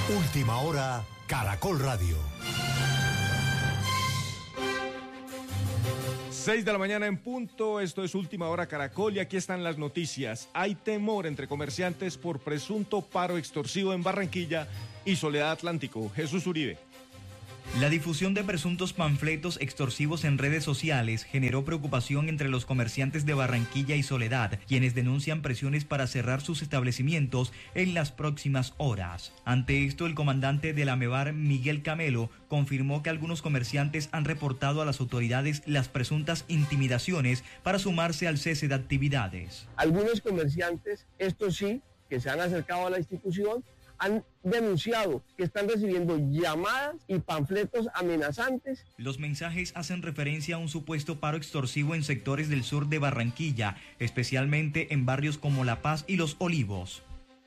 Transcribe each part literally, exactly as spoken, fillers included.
Última hora, Caracol Radio. Seis de la mañana en punto, esto es Última Hora Caracol y aquí están las noticias. Hay temor entre comerciantes por presunto paro extorsivo en Barranquilla y Soledad Atlántico. Jesús Uribe. La difusión de presuntos panfletos extorsivos en redes sociales generó preocupación entre los comerciantes de Barranquilla y Soledad, quienes denuncian presiones para cerrar sus establecimientos en las próximas horas. Ante esto, el comandante de la AMEBAR, Miguel Camelo, confirmó que algunos comerciantes han reportado a las autoridades las presuntas intimidaciones para sumarse al cese de actividades. Algunos comerciantes, estos sí, que se han acercado a la institución, han denunciado que están recibiendo llamadas y panfletos amenazantes. Los mensajes hacen referencia a un supuesto paro extorsivo en sectores del sur de Barranquilla, especialmente en barrios como La Paz y Los Olivos.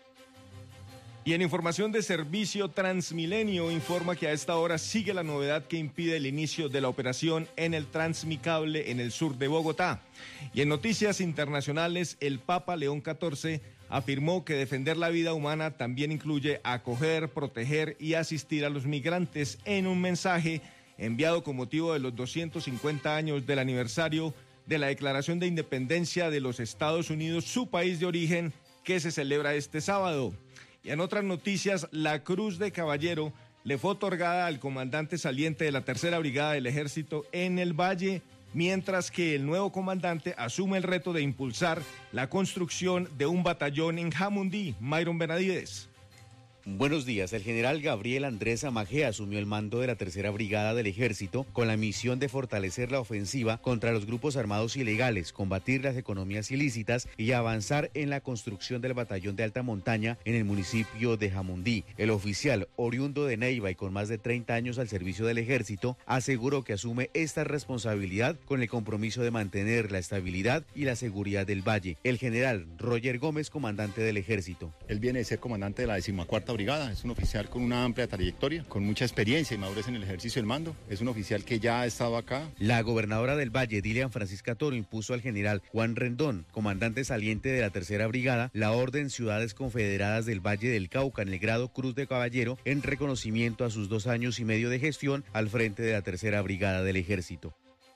Y en información de servicio, Transmilenio informa que a esta hora sigue la novedad que impide el inicio de la operación en el Transmicable en el sur de Bogotá. Y en noticias internacionales, el Papa León catorce afirmó que defender la vida humana también incluye acoger, proteger y asistir a los migrantes en un mensaje enviado con motivo de los doscientos cincuenta años del aniversario de la Declaración de Independencia de los Estados Unidos, su país de origen, que se celebra este sábado. Y en otras noticias, la Cruz de Caballero le fue otorgada al comandante saliente de la Tercera Brigada del Ejército en el Valle, mientras que el nuevo comandante asume el reto de impulsar la construcción de un batallón en Jamundí. Myron Benavides. Buenos días. El general Gabriel Andrés Amagé asumió el mando de la Tercera Brigada del Ejército con la misión de fortalecer la ofensiva contra los grupos armados ilegales, combatir las economías ilícitas y avanzar en la construcción del batallón de alta montaña en el municipio de Jamundí. El oficial, oriundo de Neiva y con más de treinta años al servicio del Ejército, aseguró que asume esta responsabilidad con el compromiso de mantener la estabilidad y la seguridad del valle. El general Roger Gómez, comandante del Ejército. Él viene de ser comandante de la decimocuarta Brigada, es un oficial con una amplia trayectoria, con mucha experiencia y madurez en el ejercicio del mando, es un oficial que ya ha estado acá. La gobernadora del Valle, Dilian Francisca Toro, impuso al general Juan Rendón, comandante saliente de la Tercera Brigada, la Orden Ciudades Confederadas del Valle del Cauca en el grado Cruz de Caballero en reconocimiento a sus dos años y medio de gestión al frente de la Tercera Brigada del Ejército.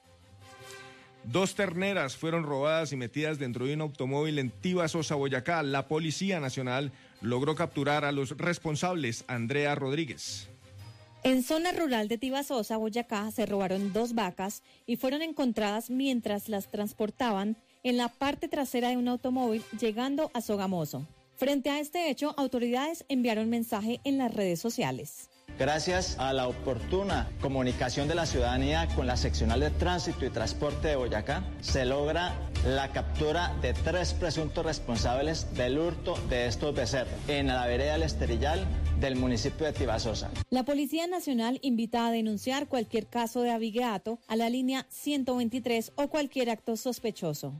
Dos terneras fueron robadas y metidas dentro de un automóvil en Tibasosa, Boyacá. La Policía Nacional logró capturar a los responsables. Andrea Rodríguez. En zona rural de Tibasosa, Boyacá, se robaron dos vacas y fueron encontradas mientras las transportaban en la parte trasera de un automóvil llegando a Sogamoso. Frente a este hecho, autoridades enviaron mensaje en las redes sociales. Gracias a la oportuna comunicación de la ciudadanía con la seccional de tránsito y transporte de Boyacá, se logra la captura de tres presuntos responsables del hurto de estos becerros en la vereda El Esterillal del municipio de Tibasosa. La Policía Nacional invita a denunciar cualquier caso de abigeato a la línea ciento veintitrés o cualquier acto sospechoso.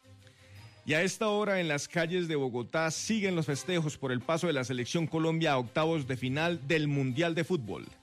Y a esta hora en las calles de Bogotá siguen los festejos por el paso de la Selección Colombia a octavos de final del Mundial de Fútbol.